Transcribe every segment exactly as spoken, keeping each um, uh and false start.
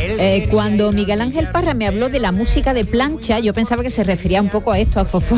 Eh, cuando Miguel Ángel Parra me habló de la música de plancha, yo pensaba que se refería un poco a esto, a Fofo,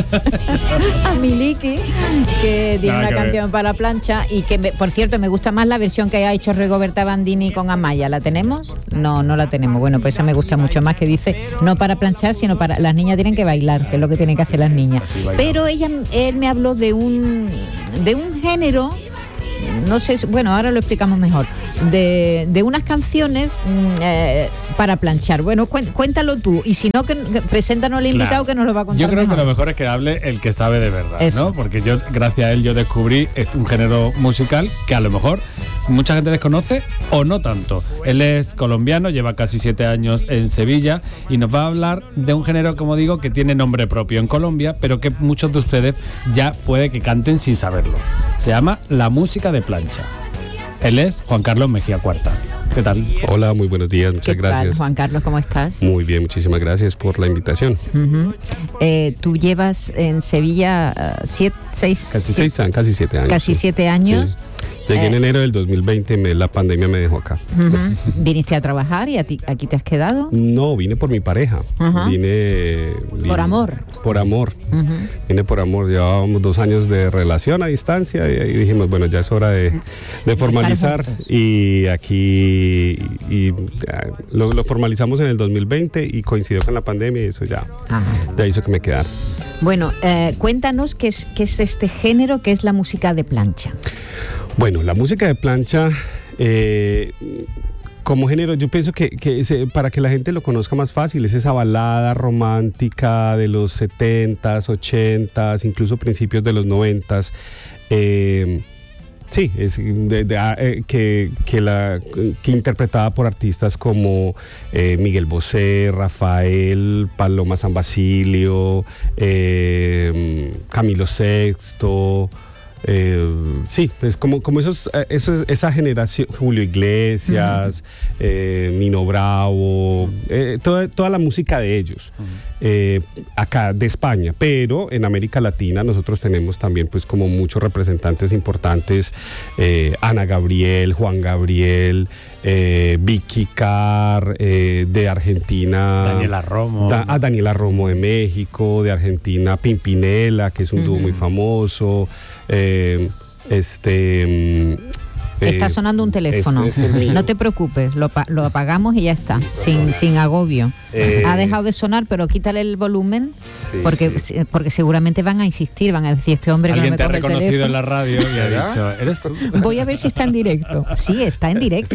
a Miliki, que tiene Nada una canción ver. para plancha y que, me, por cierto, me gusta más la versión que ha hecho Rigoberta Bandini con Amaya. ¿La tenemos? No, no la tenemos. Bueno, pues esa me gusta mucho más, que dice, no para planchar, sino para... Las niñas tienen que bailar, que es lo que tienen que hacer las niñas. Pero ella, él me habló de un, de un género... No sé, bueno, ahora lo explicamos mejor. De, de unas canciones eh, para planchar. Bueno, cuéntalo tú. Y si no, que, que preséntanos al invitado, claro, que nos lo va a contar. Yo creo mejor. que lo mejor es que hable el que sabe de verdad, Eso. ¿no? Porque yo, gracias a él, yo descubrí un género musical que a lo mejor mucha gente desconoce o no tanto. Él es colombiano, lleva casi siete años en Sevilla y nos va a hablar de un género, como digo, que tiene nombre propio en Colombia, pero que muchos de ustedes ya puede que canten sin saberlo. Se llama la música de plancha. Él es Juan Carlos Mejía Cuartas. ¿Qué tal? Hola, muy buenos días, muchas ¿Qué gracias. tal, Juan Carlos, ¿cómo estás? Muy bien, muchísimas gracias por la invitación. Uh-huh. Eh, tú llevas en Sevilla uh, siete, seis... Casi seis años, casi siete años. Casi sí. siete años. Sí. Llegué eh, en enero del dos mil veinte, me, la pandemia me dejó acá. Uh-huh. ¿Viniste a trabajar y a ti, aquí te has quedado? No, vine por mi pareja. Uh-huh. Vine, vine... ¿Por amor? Por amor. Uh-huh. Vine por amor. Llevábamos dos años de relación a distancia y, y dijimos, bueno, ya es hora de, de formalizar. Y aquí y, y, lo, lo formalizamos en el dos mil veinte y coincidió con la pandemia y eso ya, uh-huh. ya hizo que me quedara. Bueno, eh, cuéntanos qué es, qué es este género que es la música de plancha. Bueno, la música de plancha, eh, como género, yo pienso que, que ese, para que la gente lo conozca más fácil, es esa balada romántica de los setentas, ochentas, incluso principios de los noventas. Eh, sí, es de, de, eh, que, que, la, que interpretada por artistas como eh, Miguel Bosé, Rafael, Paloma San Basilio, eh, Camilo Sexto. Eh, sí, es como, como esos, esos, esa generación, Julio Iglesias, uh-huh. eh, Nino Bravo, eh, toda, toda la música de ellos, uh-huh. eh, acá de España, pero en América Latina nosotros tenemos también pues como muchos representantes importantes, eh, Ana Gabriel, Juan Gabriel, eh, Vicky Carr, eh, de Argentina, Daniela Romo, da, a Daniela Romo de México, de Argentina, Pimpinela, que es un uh-huh. dúo muy famoso. Eh, este está sonando un teléfono. Este es no te preocupes, lo, lo apagamos y ya está, sin, sin agobio. Eh, ha dejado de sonar, pero quítale el volumen, sí, porque, sí. porque seguramente van a insistir, van a decir, este hombre que no me coge el teléfono. Alguien te ha reconocido en la radio y ha dicho, ¿eres tú? Voy a ver si está en directo. Sí, está en directo.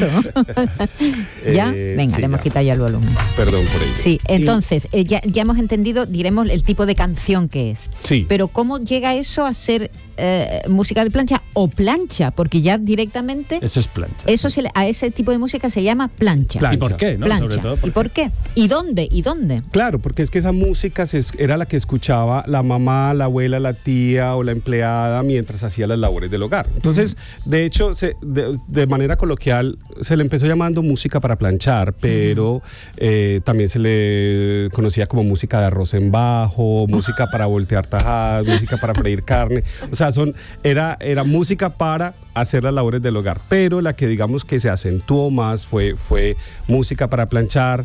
¿Ya? Eh, Venga, sí, le hemos ya. quitado ya el volumen. Perdón por ello. Sí, entonces, eh, ya, ya hemos entendido, diremos, el tipo de canción que es. Sí. Pero ¿cómo llega eso a ser eh, música de plancha o plancha? Porque ya directamente... Eso es plancha. Eso se le, a ese tipo de música se llama plancha. plancha. ¿Y por qué? ¿No? Plancha. Sobre todo, ¿por ¿Y por qué? ¿Y dónde? ¿Y dónde? Claro, porque es que esa música se, era la que escuchaba la mamá, la abuela, la tía o la empleada mientras hacía las labores del hogar. Entonces, uh-huh. de hecho, se, de, de manera coloquial se le empezó llamando música para planchar, pero uh-huh. eh, también se le conocía como música de arroz en bajo, música para voltear tajadas, música para freír carne. O sea, son, era, era música para hacer las labores del hogar, pero la que digamos que se acentuó más fue, fue música para planchar,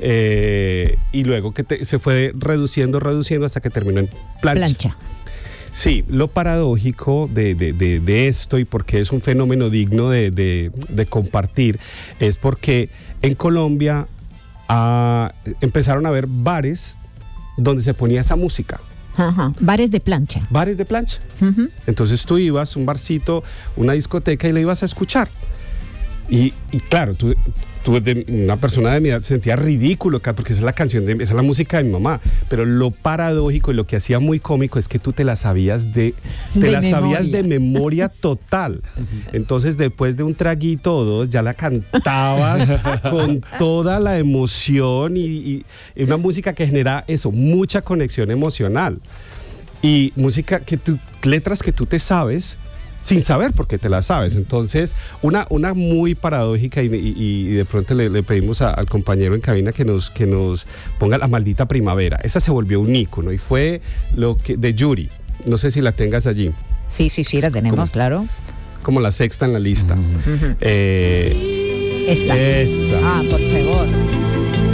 eh, y luego que te, se fue reduciendo, reduciendo hasta que terminó en plancha. Plancha. Sí, lo paradójico de, de, de, de esto y porque es un fenómeno digno de, de, de compartir es porque en Colombia ah, empezaron a haber bares donde se ponía esa música. Ajá. Bares de plancha. Bares de plancha. Uh-huh. Entonces tú ibas, un barcito, una discoteca y la ibas a escuchar. Y, y claro, tú, tú de, una persona de mi edad sentía ridículo, porque esa es la canción, de, esa es la música de mi mamá. Pero lo paradójico y lo que hacía muy cómico es que tú te la sabías de, te de la memoria. sabías de memoria total. Entonces después de un traguito o dos ya la cantabas con toda la emoción y, y, y una música que genera eso, mucha conexión emocional. Y música que tú, letras que tú te sabes sin saber por qué te la sabes. Entonces, una, una muy paradójica y, y, y de pronto le, le pedimos a, al compañero en cabina que nos, que nos ponga La Maldita Primavera. Esa se volvió un ícono y fue lo que de Yuri. No sé si la tengas allí. Sí, sí, sí, la tenemos, como, claro. Como la sexta en la lista. Uh-huh. eh, Esta. Esa. Ah, por favor.